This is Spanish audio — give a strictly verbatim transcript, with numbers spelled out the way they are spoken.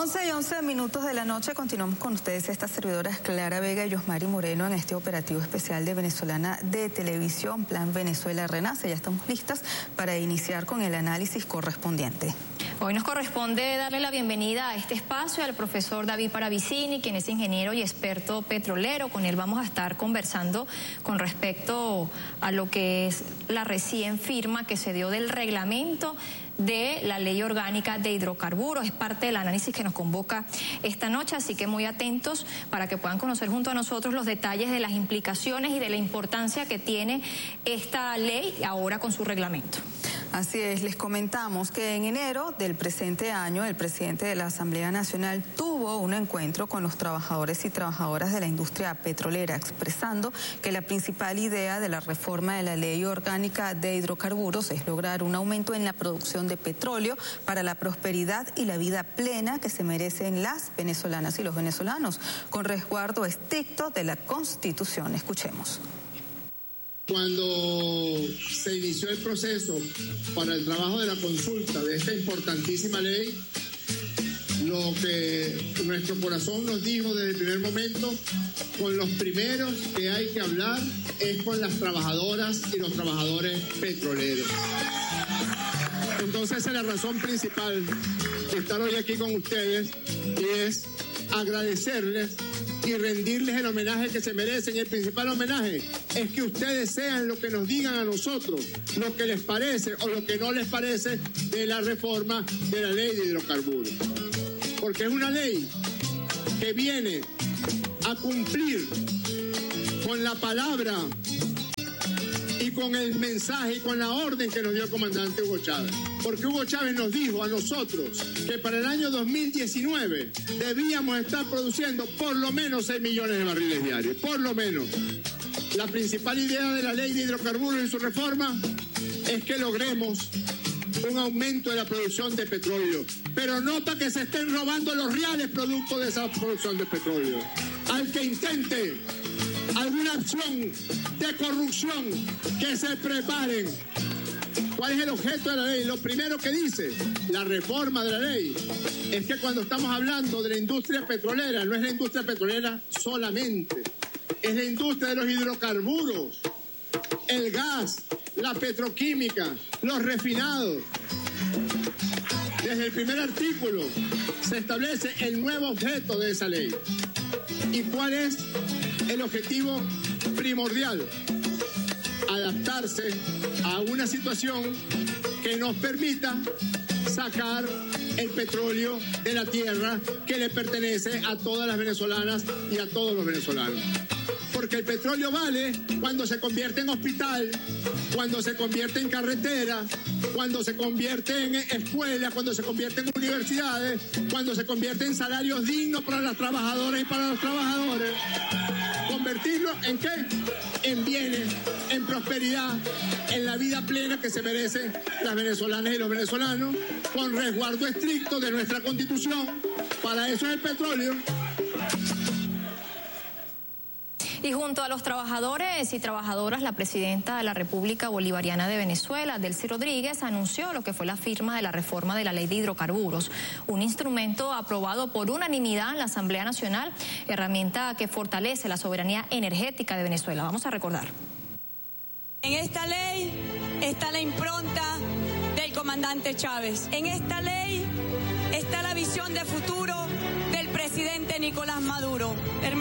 once y once minutos de la noche, continuamos con ustedes, estas servidoras Clara Vega y Yosmari Moreno en este operativo especial de Venezolana de Televisión, Plan Venezuela Renace. Ya estamos listas para iniciar con el análisis correspondiente. Hoy nos corresponde darle la bienvenida a este espacio al profesor David Paravicini, quien es ingeniero y experto petrolero. Con él vamos a estar conversando con respecto a lo que es la recién firma que se dio del reglamento de la Ley Orgánica de Hidrocarburos. Es parte del análisis que nos convoca esta noche, así que muy atentos para que puedan conocer junto a nosotros los detalles de las implicaciones y de la importancia que tiene esta ley ahora con su reglamento. Así es, les comentamos que en enero del presente año el presidente de la Asamblea Nacional tuvo un encuentro con los trabajadores y trabajadoras de la industria petrolera, expresando que la principal idea de la reforma de la Ley Orgánica de Hidrocarburos es lograr un aumento en la producción de petróleo para la prosperidad y la vida plena que se merecen las venezolanas y los venezolanos, con resguardo estricto de la Constitución. Escuchemos. Cuando se inició el proceso para el trabajo de la consulta de esta importantísima ley, lo que nuestro corazón nos dijo desde el primer momento, con los primeros que hay que hablar es con las trabajadoras y los trabajadores petroleros. Entonces esa es la razón principal de estar hoy aquí con ustedes, y es agradecerles y rendirles el homenaje que se merecen. Y el principal homenaje es que ustedes sean lo que nos digan a nosotros, lo que les parece o lo que no les parece de la reforma de la Ley de Hidrocarburos. Porque es una ley que viene a cumplir con la palabra y con el mensaje y con la orden que nos dio el comandante Hugo Chávez. Porque Hugo Chávez nos dijo a nosotros que para el año dos mil diecinueve debíamos estar produciendo por lo menos seis millones de barriles diarios, por lo menos. La principal idea de la Ley de Hidrocarburos y su reforma es que logremos un aumento de la producción de petróleo, pero no para que se estén robando los reales productos de esa producción de petróleo. Al que intente alguna acción de corrupción, que se preparen. ¿Cuál es el objeto de la ley? Lo primero que dice la reforma de la ley es que cuando estamos hablando de la industria petrolera, no es la industria petrolera solamente, es la industria de los hidrocarburos, el gas, la petroquímica, los refinados. Desde el primer artículo se establece el nuevo objeto de esa ley. ¿Y cuál es el objetivo primordial? Adaptarse a una situación que nos permita sacar el petróleo de la tierra que le pertenece a todas las venezolanas y a todos los venezolanos. Porque el petróleo vale cuando se convierte en hospital, cuando se convierte en carretera, cuando se convierte en escuelas, cuando se convierte en universidades, cuando se convierte en salarios dignos para las trabajadoras y para los trabajadores. ¿Convertirlo en qué? En bienes, en prosperidad, en la vida plena que se merecen las venezolanas y los venezolanos, con resguardo estricto de nuestra Constitución. Para eso es el petróleo. Y junto a los trabajadores y trabajadoras, la presidenta de la República Bolivariana de Venezuela, Delcy Rodríguez, anunció lo que fue la firma de la reforma de la Ley de Hidrocarburos, un instrumento aprobado por unanimidad en la Asamblea Nacional, herramienta que fortalece la soberanía energética de Venezuela. Vamos a recordar. En esta ley está la impronta del comandante Chávez. En esta ley está la visión de futuro del presidente Nicolás Maduro.